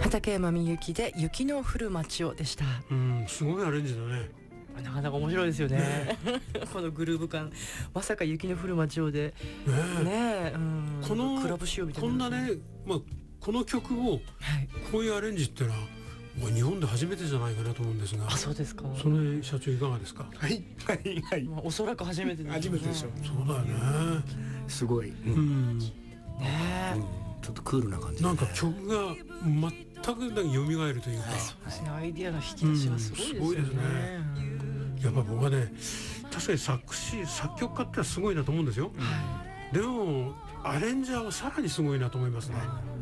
畠山みゆきで雪の降る街をでした。 すごいアレンジだね。 なかなか面白いですよね。このグルーヴ感、まさか雪の降る街をでね、 このクラブ仕様みたいな、 こんなね、この曲をこういうアレンジってのはもう日本で初めてじゃないかなと思うんですが。 あ、そうですか。 その社長いかがですか。 はいはいはい、 おそらく初めてですね。 初めてでしょ。 そうだよね。 すごい、ちょっとクールな感じで、 なんか曲が全く蘇るというか、 そうですね、アイディアの引き出しがすごいですよね。 やっぱ僕はね、確かに作詞作曲家ってのはすごいなと思うんですよ、でもアレンジャーはさらにすごいなと思いますね、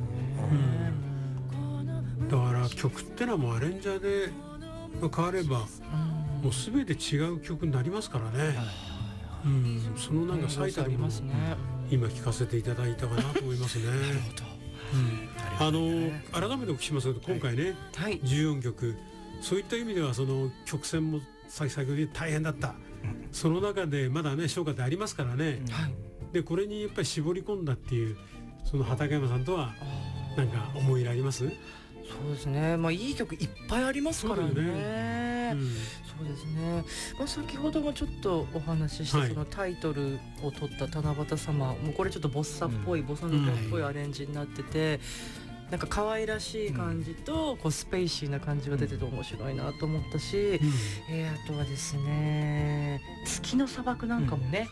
だから曲ってのはもうアレンジャーで変われば、もう全て違う曲になりますからね、そのなんか最たるものを今聴かせていただいたかなと思いますね。なるほど。改めてお聞きしますけど、今回ね、14曲、そういった意味ではその曲線も先ほど言った大変だった、その中でまだね昇華ってありますからね、でこれにやっぱり絞り込んだっていう、その畠山さんとはなんか思い入れあります？ そうですね、いい曲いっぱいありますからね。そうですね、先ほどもちょっとお話しした、そのタイトルを取った七夕様、もうこれちょっとボッサっぽい、ボサノバっぽいアレンジになってて、なんか可愛らしい感じと、こうスペイシーな感じが出てて面白いなと思ったし、あとはですね、月の砂漠なんかもね、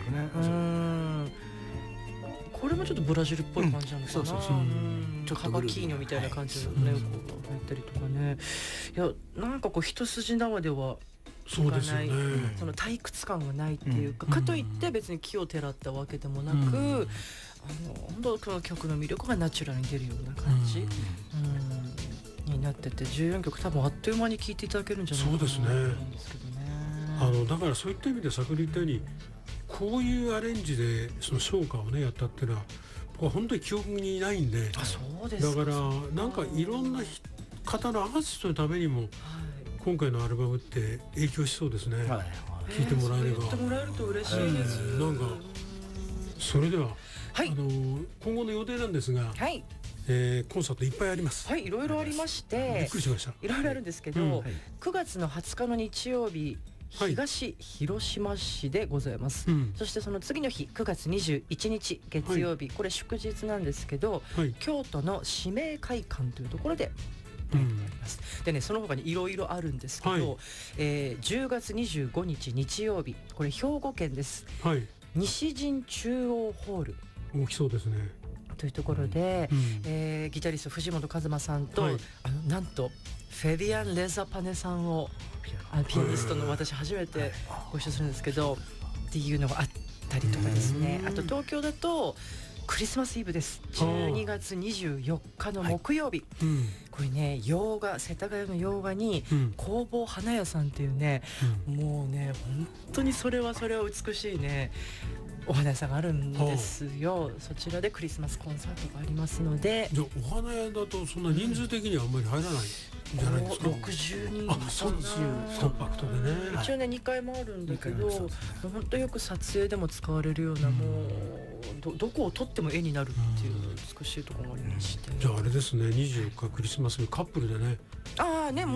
これもちょっとブラジルっぽい感じなのかな、ちょっとカバキーニョみたいな感じのね、こう入ったりとかね、いや、なんかこう一筋縄ではいかない、その退屈感がないっていうか、かといって別に木をてらったわけでもなく、本当この曲の魅力がナチュラルに出るような感じになってて、14曲多分あっという間に聴いていただけるんじゃないかなと思うんですけどね。だからそういった意味で先ほど言ったように、こういうアレンジでその昇華をねやったっていうのは僕は本当に記憶にないんで、 そうですか。 だからなんかいろんな方のアーティストのためにも今回のアルバムって影響しそうですね、聴いてもらえれば。 言ってもらえると嬉しいです。 なんかそれでは、今後の予定なんですが、コンサートいっぱいあります。 いろいろありまして、 びっくりしました。 いろいろあるんですけど、9月の20日の日曜日、東広島市でございます、そしてその次の日9月21日月曜日、これ祝日なんですけど、京都の市民会館というところであります。でね、その他にいろいろあるんですけど、10月25日日曜日、これ兵庫県です、西陣中央ホール、 大きそうですねというところで、ギタリスト藤本一馬さんと、なんとフェビアン・レザパネさんを、ピアニストの私初めてご一緒するんですけど、っていうのがあったりとかですね。あと東京だとクリスマスイブです。12月24日の木曜日、これね、洋画、世田谷の洋画に工房花屋さんっていうね、もうね本当にそれは美しいねお花屋さんがあるんですよ。そちらでクリスマスコンサートがありますので。 じゃあお花屋だとそんな人数的にはあんまり入らないじゃないですか。 60人、 そうですよ、コンパクトでね。 一応ね2階もあるんだけど、本当よく撮影でも使われるような、もうどこを撮っても絵になるっていう美しいところがありまして、 じゃああれですね、24日クリスマスにカップルでね。 ね